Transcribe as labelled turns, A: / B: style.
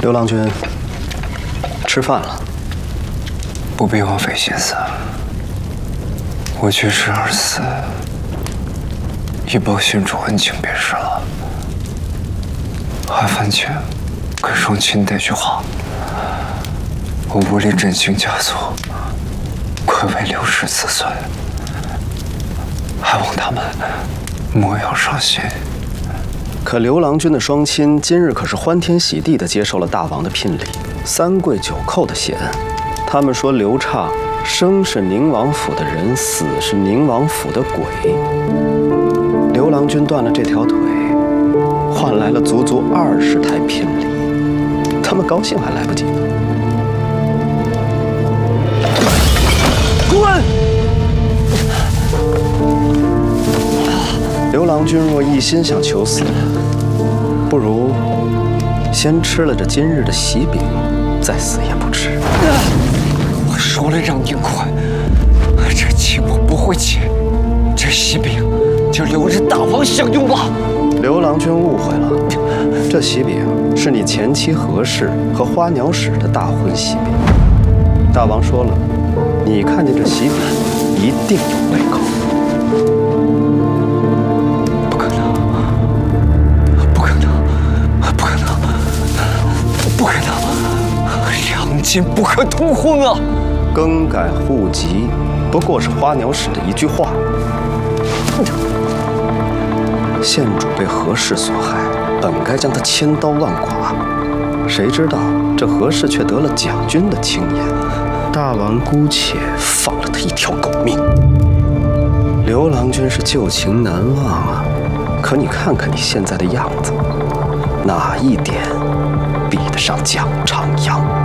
A: 刘郎君，吃饭了。
B: 不必枉费心思，我绝食而死，以报信主恩情便是了。还烦请给双亲带句话，我无力振兴家族，愧为刘氏子孙，还望他们莫要伤心。
A: 可刘郎君的双亲今日可是欢天喜地地接受了大王的聘礼，3跪9叩的谢恩。他们说刘畅生是宁王府的人，死是宁王府的鬼。刘郎君断了这条腿，换来了足足20台聘礼，他们高兴还来不及呢。滚！刘郎君若一心想求死，不如先吃了这今日的喜饼，再死也不迟。
B: 我说了让您快，这情我不会欠，这喜饼就留着大王享用吧。
A: 刘郎君误会了，这喜饼是你前妻何氏和花鸟使的大婚喜饼。大王说了，你看见这喜饼一定有胃口。
B: 不可能，不可能，不可能，不可能！两晋不可同婚啊！
A: 更改户籍不过是花鸟使的一句话。县主被何氏所害，本该将他千刀万剐，谁知道这何氏却得了将军的青眼，大王姑且放了他一条狗命。刘郎君是旧情难忘啊，可你看看你现在的样子，哪一点比得上蒋长阳？